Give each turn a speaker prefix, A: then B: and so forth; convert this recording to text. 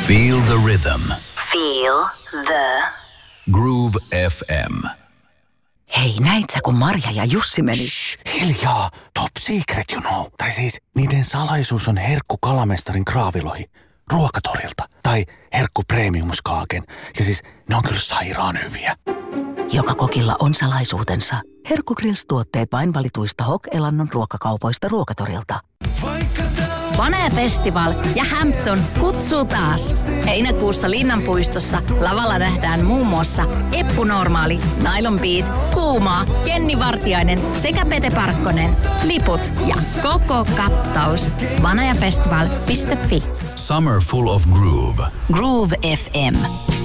A: Feel the rhythm.
B: Feel the
A: Groove FM.
C: Hei, näit sä, kun Marja ja Jussi meni?
D: Shh, hiljaa. Top secret, you know. Tai siis, niiden salaisuus on herkku kalamestarin kraavilohi ruokatorilta. Tai herkku premiumskaaken. Ja siis, ne on kyllä sairaan hyviä.
C: Joka kokilla on salaisuutensa. Herkku Grills-tuotteet vain valituista Hok-elannon ruokakaupoista ruokatorilta.
E: Vanha Festival ja Hampton kutsuu taas. Heinäkuussa Linnanpuistossa lavalla nähdään muun muassa Eppu Normaali, Nylon Beat, Kuumaa, Jenni Vartiainen sekä Pete Parkkonen. Liput ja koko kattaus. vanhajafestival.fi.
A: Summer full of groove.
B: Groove FM.